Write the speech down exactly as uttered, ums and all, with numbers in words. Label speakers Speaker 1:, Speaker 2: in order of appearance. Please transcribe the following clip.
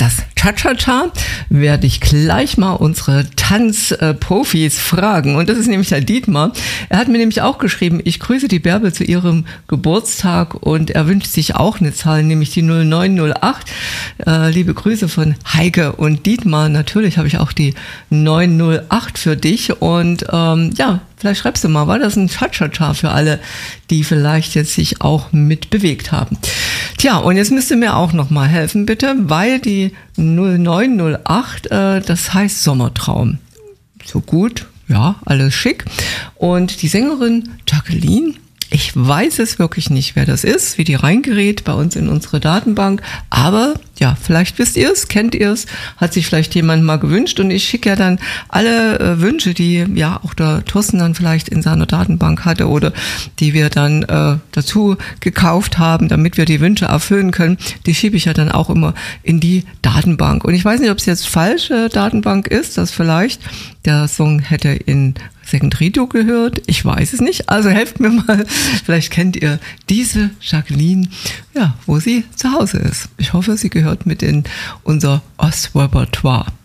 Speaker 1: das Cha-Cha-Cha, werde ich gleich mal unsere Tanzprofis fragen. Und das ist nämlich der Dietmar. Er hat mir nämlich auch geschrieben, ich grüße die Bärbel zu ihrem Geburtstag und er wünscht sich auch eine Zahl, nämlich die null neun null acht. Äh, liebe Grüße von Heike und Dietmar. Natürlich habe ich auch die neun null acht für dich und ähm, ja, vielleicht schreibst du mal, war das ein Cha-Cha-Cha für alle, die vielleicht jetzt sich auch mit bewegt haben. Tja, und jetzt müsst ihr mir auch noch mal helfen, bitte, weil die null neun null acht, äh, das heißt Sommertraum. So gut, ja, alles schick. Und die Sängerin Jacqueline, ich weiß es wirklich nicht, wer das ist, wie die reingerät bei uns in unsere Datenbank. Aber ja, vielleicht wisst ihr es, kennt ihr es, hat sich vielleicht jemand mal gewünscht. Und ich schicke ja dann alle äh, Wünsche, die ja auch der Thorsten dann vielleicht in seiner Datenbank hatte oder die wir dann äh, dazu gekauft haben, damit wir die Wünsche erfüllen können, die schiebe ich ja dann auch immer in die Datenbank. Und ich weiß nicht, ob es jetzt falsche Datenbank ist, dass vielleicht der Song hätte in Second Radio gehört. Ich weiß es nicht. Also helft mir mal. Vielleicht kennt ihr diese Jacqueline, ja, wo sie zu Hause ist. Ich hoffe, sie gehört mit in unser Ostrepertoire.